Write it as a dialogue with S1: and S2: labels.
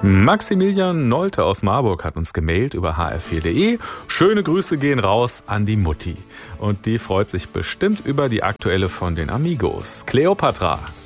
S1: Maximilian Nolte aus Marburg hat uns gemailt über hr4.de. Schöne Grüße gehen raus an die Mutti. Und die freut sich bestimmt über die aktuelle von den Amigos. Kleopatra.